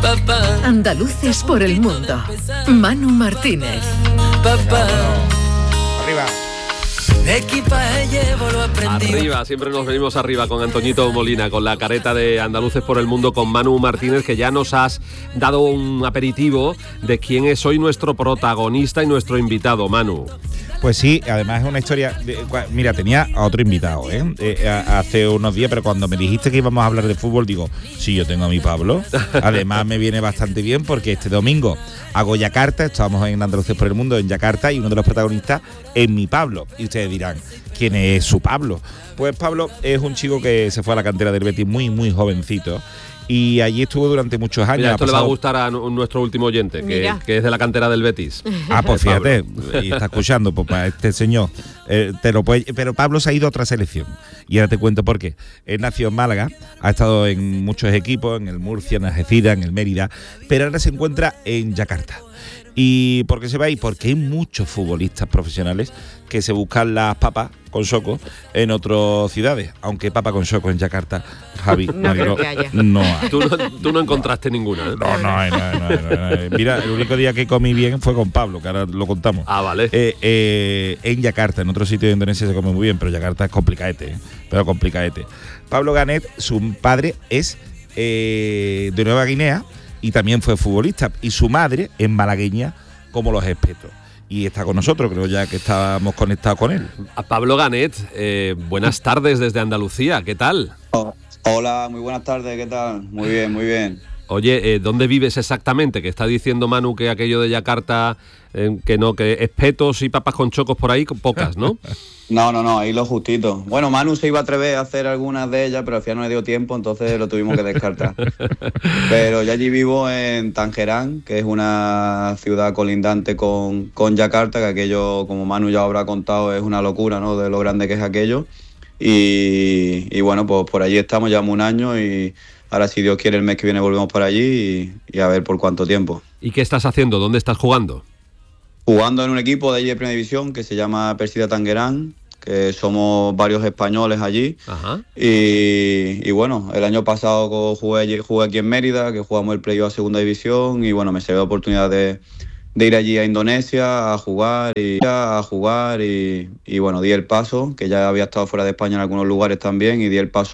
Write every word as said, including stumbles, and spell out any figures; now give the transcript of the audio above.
Andaluces por el mundo. Manu Martínez. Arriba. Arriba, siempre nos venimos arriba con Antoñito Molina, con la careta de Andaluces por el Mundo, con Manu Martínez, que ya nos has dado un aperitivo de quién es hoy nuestro protagonista y nuestro invitado, Manu. Pues sí, además es una historia... De, mira, tenía a otro invitado, ¿eh? Eh, hace unos días, pero cuando me dijiste que íbamos a hablar de fútbol, digo, sí, yo tengo a mi Pablo. Además me viene bastante bien porque este domingo hago Yakarta, estábamos en Andalucía por el Mundo, en Yakarta, y uno de los protagonistas es mi Pablo. Y ustedes dirán, ¿quién es su Pablo? Pues Pablo es un chico que se fue a la cantera del Betis muy, muy jovencito. Y allí estuvo durante muchos años. Mira, esto pasado... le va a gustar a nuestro último oyente, que, que es de la cantera del Betis. Ah, pues fíjate, y está escuchando, pues para este señor. Eh, te lo puede... Pero Pablo se ha ido a otra selección. Y ahora te cuento por qué. Él nació en Málaga, ha estado en muchos equipos, en el Murcia, en Algeciras, en el Mérida, pero ahora se encuentra en Yakarta. ¿Y por qué se va ahí? Porque hay muchos futbolistas profesionales que se buscan las papas con soco en otras ciudades. Aunque papa con soco en Yakarta, Javi, no, creo que haya. no hay. Tú no, tú no encontraste ninguna, ¿eh? No, no hay, no hay, no hay, no hay. Mira, el único día que comí bien fue con Pablo, que ahora lo contamos. Ah, vale. Eh, eh, en Yakarta, en otro sitio de Indonesia se come muy bien, pero Yakarta es complicadete, ¿eh? Pero complicadete. Pablo Ganet, su padre es eh, de Nueva Guinea, y también fue futbolista, y su madre es malagueña como los espetos. Y está con nosotros, creo ya que estábamos conectados con él. A Pablo Ganet, eh, buenas tardes desde Andalucía, ¿qué tal? Oh, hola, muy buenas tardes, ¿qué tal? Muy bien, muy bien. Oye, eh, ¿dónde vives exactamente? Que está diciendo Manu que aquello de Yakarta, eh, que no, que espetos y papas con chocos por ahí, pocas, ¿no? No, no, no, ahí lo justito. Bueno, Manu se iba a atrever a hacer algunas de ellas, pero al final no le dio tiempo, entonces lo tuvimos que descartar. Pero yo allí vivo en Tangerán, que es una ciudad colindante con, con Yakarta, que aquello, como Manu ya habrá contado, es una locura, ¿no? De lo grande que es aquello. Y, y bueno, pues por allí estamos, llevamos un año y ahora, si Dios quiere, el mes que viene volvemos por allí y, y a ver por cuánto tiempo. ¿Y qué estás haciendo? ¿Dónde estí jugando? Jugando en un equipo de allí de Primera División que se llama Persida Tangerán, que somos varios españoles allí. Ajá. Y, y bueno, el año pasado jugué, allí, jugué aquí en Mérida, que jugamos el playoff a Segunda División, y bueno, me se dio la oportunidad de, de ir allí a Indonesia a jugar y a jugar y, y bueno, di el paso, que ya había estado fuera de España en algunos lugares también, y di el paso